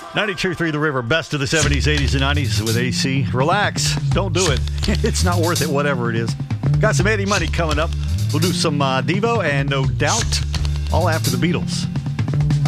92.3 The River, best of the 70s, 80s, and 90s with AC. Relax. Don't do it. It's not worth it, whatever it is. Got some Eddie Money coming up. We'll do some Devo and No Doubt, all after the Beatles.